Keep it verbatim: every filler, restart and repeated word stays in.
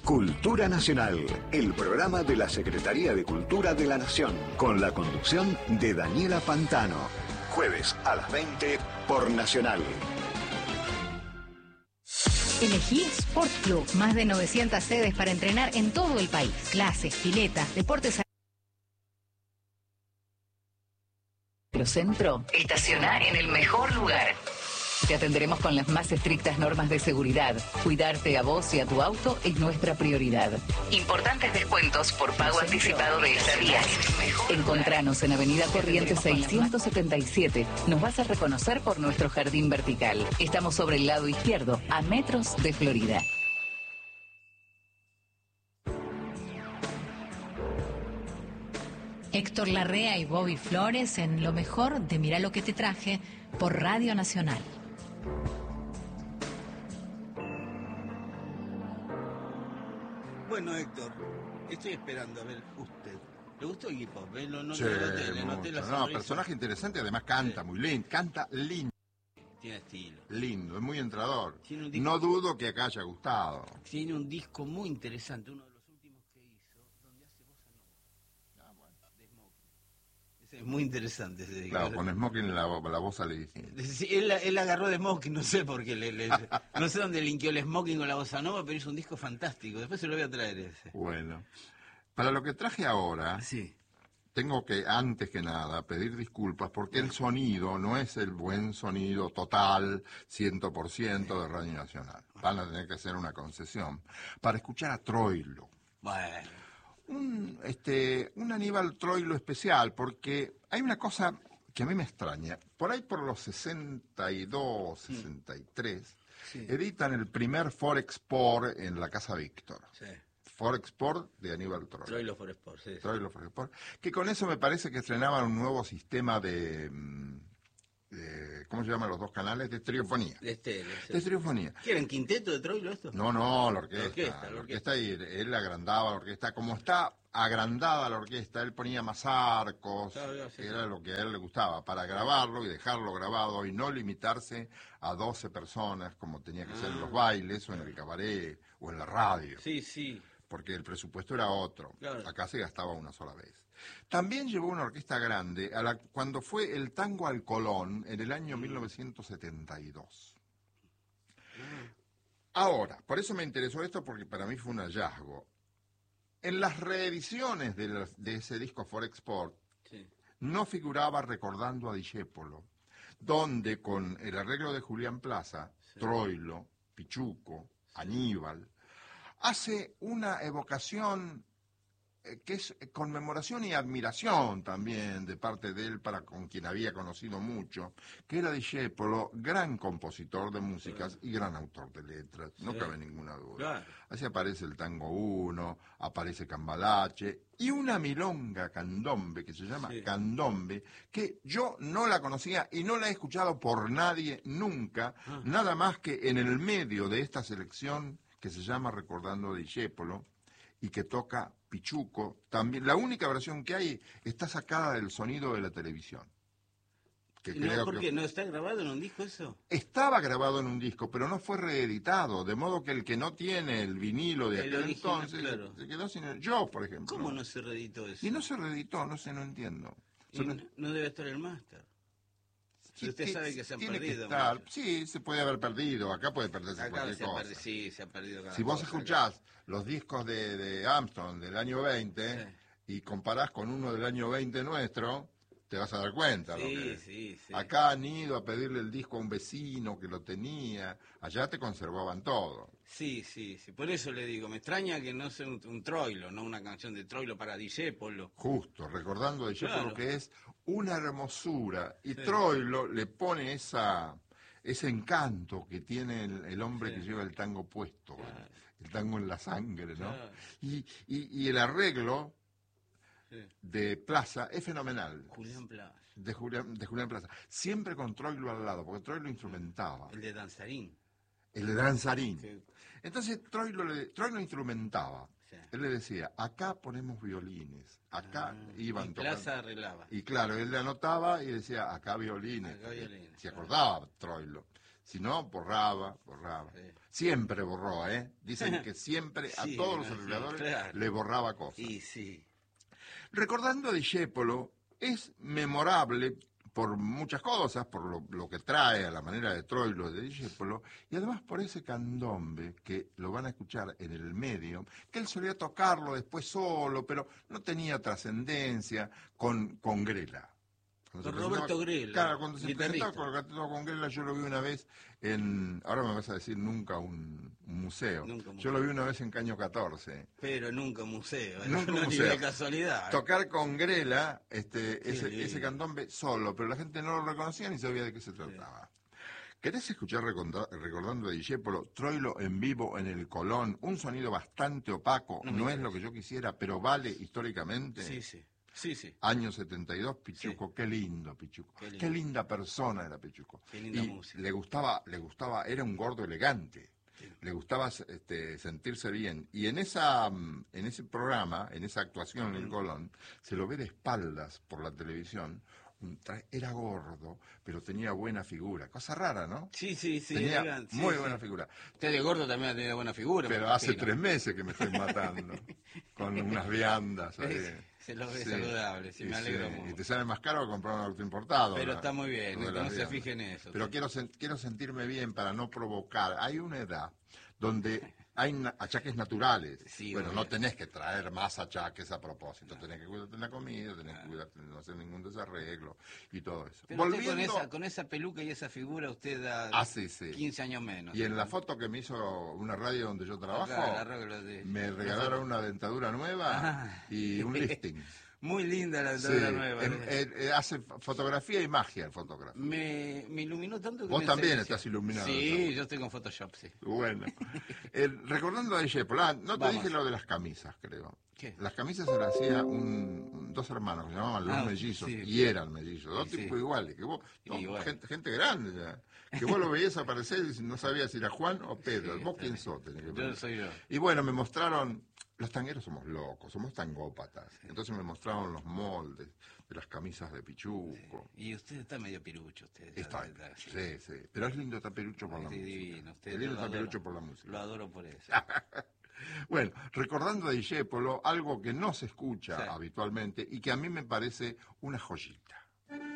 Cultura Nacional, el programa de la Secretaría de Cultura de la Nación, con la conducción de Daniela Pantano. Jueves a las veinte por Nacional. Elegí Sport Club, más de novecientas sedes para entrenar en todo el país. Clases, piletas, deportes. Centro, estaciona en el mejor lugar. Te atenderemos con las más estrictas normas de seguridad. Cuidarte a vos y a tu auto es nuestra prioridad. Importantes descuentos por pago anticipado de estadías. Encontranos en Avenida Corrientes seiscientos setenta y siete. Nos vas a reconocer por nuestro jardín vertical. Estamos sobre el lado izquierdo, a metros de Florida. Héctor Larrea y Bobby Flores en lo mejor de Mirá lo que te traje por Radio Nacional. Bueno, Héctor, estoy esperando a ver usted. ¿Le gustó Iggy Pop? ¿Eh? No, no, sí, le noté, le noté la no, personaje interesante, además canta sí. muy lindo, canta lindo. Tiene estilo. Lindo, es muy entrador. Tiene disco, no dudo que acá haya gustado. Tiene un disco muy interesante, uno de los últimos que hizo, donde hace bossa nova. Ah, bueno. De Smoking. Ese es muy interesante ese disco. Claro, con Smoking la, la voz sale distinta. Sí, él, él agarró de Smoking, no sé por qué, le, le, no sé dónde linkeó el Smoking con la bossa nova, pero hizo un disco fantástico. Después se lo voy a traer ese. Bueno, para lo que traje ahora... Sí. Tengo que, antes que nada, pedir disculpas porque el sonido no es el buen sonido total, cien por ciento de Radio Nacional. Van a tener que hacer una concesión para escuchar a Troilo. Bueno. Un, este, un Aníbal Troilo especial, porque hay una cosa que a mí me extraña. Por ahí por los sesenta y dos, sesenta y tres, sí. editan el primer Forexport en la Casa Víctor. Sí. Forexport de Aníbal Troilo. Troilo Forexport, sí. Troilo Forexport. Que con eso me parece que estrenaban un nuevo sistema de, de ¿cómo se llaman los dos canales? De estereofonía. De estéreo. Sí. De estereofonía. ¿Qué era, un quinteto de Troilo esto? No, no, la orquesta. La orquesta, la la orquesta, y él agrandaba la orquesta. Como está agrandada la orquesta, él ponía más arcos, claro, sí, era sí. lo que a él le gustaba, para grabarlo y dejarlo grabado y no limitarse a doce personas como tenía que ah, ser en los bailes o en el cabaret o en la radio. Sí, sí. Porque el presupuesto era otro. Claro. Acá se gastaba una sola vez. También llevó una orquesta grande a la, cuando fue el tango al Colón en el año mm. mil novecientos setenta y dos. Mm. Ahora, por eso me interesó esto, porque para mí fue un hallazgo. En las reediciones de, la, de ese disco Forexport, sí. no figuraba Recordando a Discépolo, donde con el arreglo de Julián Plaza, sí. Troilo, Pichuco, sí. Aníbal, hace una evocación eh, que es conmemoración y admiración también de parte de él para con quien había conocido mucho, que era Discépolo, gran compositor de músicas sí. y gran autor de letras, sí. no cabe ninguna duda. Claro. Así aparece el Tango uno, aparece Cambalache y una milonga candombe que se llama sí. Candombe, que yo no la conocía y no la he escuchado por nadie nunca, ah. nada más que en el medio de esta selección que se llama Recordando a Discépolo, y que toca Pichuco. También, la única versión que hay está sacada del sonido de la televisión. Que no, creo ¿Por qué? que... ¿No está grabado en un disco eso? Estaba grabado en un disco, pero no fue reeditado, de modo que el que no tiene el vinilo de el aquel original, entonces, claro. se quedó sin el... Yo, por ejemplo. ¿Cómo no se reeditó eso? Y no se reeditó, no sé, no entiendo. Y no, no debe estar el máster. Si usted sabe que se han tiene perdido. Que estar, sí, se puede haber perdido. Acá puede perderse Acá cualquier se cosa. Perdi, sí, se ha perdido cada Si vos cosa, escuchás acá. los discos de, de Armstrong del año veinte sí. y comparás con uno del año veinte nuestro, te vas a dar cuenta. Sí, lo que sí, sí. Acá han ido a pedirle el disco a un vecino que lo tenía. Allá te conservaban todo. Sí, sí, sí. Por eso le digo, me extraña que no sea un, un Troilo, no una canción de Troilo para Discépolo. Justo, recordando a Discépolo claro. que es una hermosura. Y sí. Troilo le pone esa ese encanto que tiene el, el hombre sí. que lleva el tango puesto, claro. el, el tango en la sangre, ¿no? Claro. Y, y, y el arreglo sí. de Plaza es fenomenal. Julián Plaza. De Julián, de Julián Plaza. Siempre con Troilo al lado, porque Troilo instrumentaba. El de Danzarín. El de Danzarín. Sí. Entonces Troilo, le, Troilo instrumentaba. Sí. Él le decía, acá ponemos violines, acá ah, iban y Plaza arreglaba. Y claro, él le anotaba y decía, acá violines. Acá violines. Se acordaba Troilo. Si no, borraba, borraba. Sí. Siempre borró, ¿eh? Dicen que siempre a Sí, todos los sí, arregladores claro. le borraba cosas. Y sí. Recordando a Discépolo, es memorable por muchas cosas, por lo, lo que trae a la manera de Troilo de Discépolo, y además por ese candombe que lo van a escuchar en el medio, que él solía tocarlo después solo, pero no tenía trascendencia con, con Grela. Cuando Con se Roberto presentaba- Grela, Claro, cuando se guitarrista. presentaba con, con, con Grela, yo lo vi una vez en, ahora me vas a decir nunca un, un museo. Nunca un Yo museo. lo vi una vez en Caño catorce. Pero nunca un museo, ¿eh? Nunca un no, museo. ni de casualidad. Tocar con Grela, este, Qué ese, lindo. ese candombe solo, pero la gente no lo reconocía ni sabía de qué se trataba. ¿Querés escuchar reconda- recordando a Discépolo, Troilo en vivo en el Colón? Un sonido bastante opaco, No me no es interesa. lo que yo quisiera, pero vale históricamente. Sí, sí. Sí, sí. Año setenta y dos, Pichuco, qué lindo Pichuco. Qué lindo. Qué linda persona era Pichuco. Qué linda y música. le gustaba, le gustaba, era un gordo elegante. Sí. Le gustaba este, sentirse bien. Y en esa mm, en ese programa, en esa actuación en el Colón, se lo ve de espaldas por la televisión. Un tra- Era gordo, pero tenía buena figura. Cosa rara, ¿no? Sí, sí, sí. tenía elegante, sí, muy sí. buena figura. Usted de gordo también ha tenido buena figura. Pero me hace imagino. tres meses que me estoy matando. Con unas viandas. ¿sabes? Se lo ve Sí. saludable, sí, Y me alegro sí, mucho. Y te sale más caro que comprar un auto importado. Pero ¿no? está muy bien, Lo de no, las no se viandas. fije en eso. Pero sí. quiero, sen- quiero sentirme bien para no provocar. Hay una edad donde hay na- achaques naturales. Sí, bueno, obvio. no tenés que traer más achaques a propósito. Tenés que cuidarte en la comida, tenés que cuidarte de no hacer ningún desarreglo y todo eso. Pero usted con Volviendo... esa, con esa peluca y esa figura usted da Ah, sí, sí. quince años menos. Y en la foto que me hizo una radio donde yo trabajo, Acá, el arreglo de- me regalaron una dentadura nueva Ah. y un lifting. Muy linda la Sí, dentadura nueva. em- eh, eh, hace fotografía y magia el fotógrafo. me, me iluminó tanto que Vos me también ensegueció. estás iluminado, Sí, seguro. yo estoy con Photoshop, sí. Bueno, El- recordando a Discépolo, ah, no te Vamos. dije lo de las camisas, creo. ¿Qué? Las camisas se las hacía un, un- dos hermanos que se llamaban los Ah, mellizos, sí. y eran mellizos, dos Sí, sí. tipos iguales, que vos, Y no, bueno. gente, gente grande ya, que vos lo veías aparecer y no sabías si era Juan o Pedro. Sí, ¿Vos está quién bien. sos? Tenés que Yo preguntar. soy yo. Y bueno, me mostraron, los tangueros somos locos, somos tangópatas. Entonces me mostraron los moldes de las camisas de Pichuco. Y usted está medio pirucho, usted. ya, Está, ya, sí, sí, pero es lindo taperucho por la Sí, música. divino. Usted, Es lindo yo lo taperucho adoro. por la música. Lo adoro por eso. Bueno, recordando a Discépolo, algo que no se escucha Sí. habitualmente y que a mí me parece una joyita.